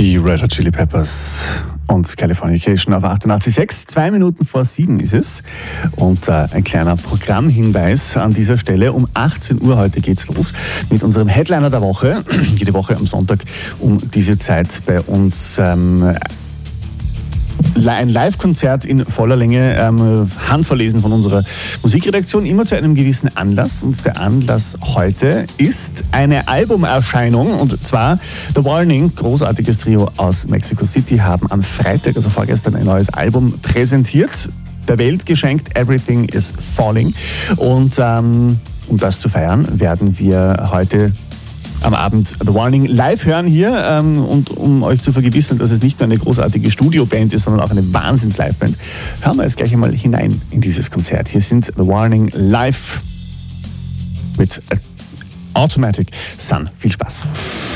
Die Red Hot Chili Peppers und Californication auf 88.6. 2 Minuten vor 7 ist es. Und ein kleiner Programmhinweis an dieser Stelle. Um 18 Uhr heute geht's los mit unserem Headliner der Woche. Jede Woche am Sonntag um diese Zeit bei uns ein Live-Konzert in voller Länge, handverlesen von unserer Musikredaktion, immer zu einem gewissen Anlass. Und der Anlass heute ist eine Albumerscheinung, und zwar The Warning, großartiges Trio aus Mexico City, haben am Freitag, also vorgestern, ein neues Album präsentiert, der Welt geschenkt, Everything is Falling. Und um das zu feiern, werden wir heute am Abend The Warning live hören hier, und um euch zu vergewissern, dass es nicht nur eine großartige Studioband ist, sondern auch eine Wahnsinns-Liveband, hören wir jetzt gleich einmal hinein in dieses Konzert. Hier sind The Warning live mit Automatic Sun. Viel Spaß.